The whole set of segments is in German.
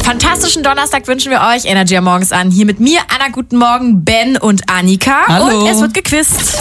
Fantastischen Donnerstag wünschen wir euch. Energy am Morgens an. Hier mit mir, Anna, guten Morgen, Ben und Annika. Hallo. Und es wird gequizt.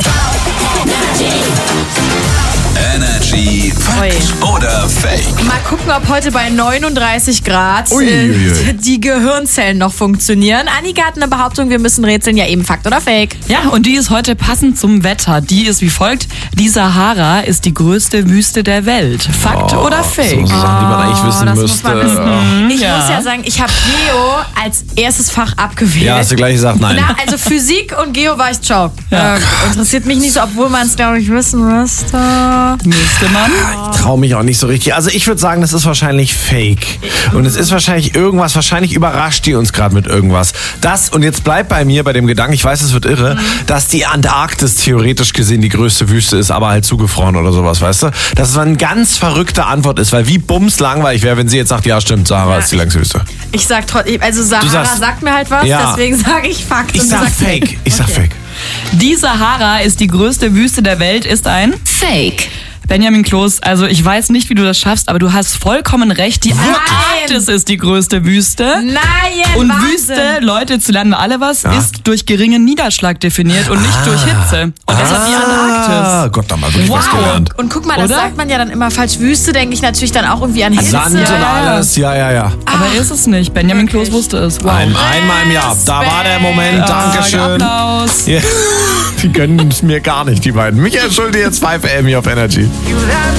Energy Fakt oder Fake? Mal gucken, ob heute bei 39 Grad die Gehirnzellen noch funktionieren. Annika hat eine Behauptung, wir müssen rätseln. Ja, eben Fakt oder Fake? Ja, und die ist heute passend zum Wetter. Die ist wie folgt: Die Sahara ist die größte Wüste der Welt. Fakt oder Fake? So Sachen, die man eigentlich wissen das müsste. muss man wissen. Ich Ja. muss ja sagen, ich habe Geo als erstes Fach abgewählt. Ja, hast du gleich gesagt, nein. Na, also Physik und Geo war ich ciao. Interessiert mich nicht so, obwohl man es, glaube ich, wissen müsste. Müsste man. Ich traue mich auch nicht so richtig. Also ich würde sagen, das ist wahrscheinlich Fake. Und es ist wahrscheinlich irgendwas, wahrscheinlich überrascht die uns gerade mit irgendwas. Das, und jetzt bleibt bei mir bei dem Gedanken, ich weiß, es wird irre, dass die Antarktis theoretisch gesehen die größte Wüste ist, aber halt zugefroren oder sowas, weißt du? Dass es eine ganz verrückte Antwort ist, weil wie bums langweilig wäre, wenn sie jetzt sagt, ja stimmt, Sahara ist die längste Wüste. Ich sag trotzdem, also Sahara sagst- sagt mir halt was, Ja. deswegen sage ich Fakt. Ich und du sag sagst Fake. Ich sag Fake. Die Sahara ist die größte Wüste der Welt, ist ein Fake. Benjamin Kloß, also ich weiß nicht, wie du das schaffst, aber du hast vollkommen recht. Die Antarktis ist die größte Wüste. Nein, Und Wahnsinn. Wüste, Leute, jetzt lernen wir alle was, ist durch geringen Niederschlag definiert und nicht durch Hitze. Und deshalb die Antarktis. Gott, da mal wirklich was gelernt. Und guck mal, das Oder? sagt man ja dann immer falsch. Wüste denke ich natürlich dann auch irgendwie an Hitze. Sand und alles, ja. Aber ist es nicht. Benjamin Kloß wusste es. Wow. Einmal im Jahr. Da war der Moment. Dankeschön. Applaus. Ja. Die gönnen es mir gar nicht, die beiden. Michael Schulte jetzt 5 AM hier auf Energy.